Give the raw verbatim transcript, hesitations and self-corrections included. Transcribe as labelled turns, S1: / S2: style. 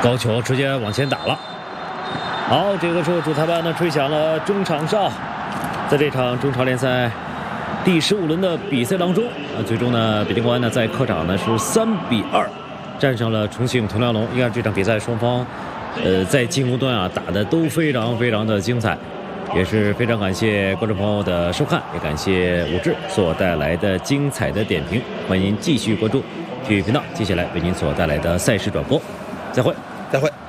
S1: 高球直接往前打了。好，这个时候主裁判呢吹响了中场哨，在这场中超联赛第十五轮的比赛当中，啊，最终呢，北京国安呢在客场呢是三比二战胜了重庆铜辽龙。你看这场比赛双方，呃，在进攻端啊打的都非常非常的精彩，也是非常感谢观众朋友的收看，也感谢武志所带来的精彩的点评。欢迎继续关注体育频道接下来为您所带来的赛事转播，再会，
S2: 再会。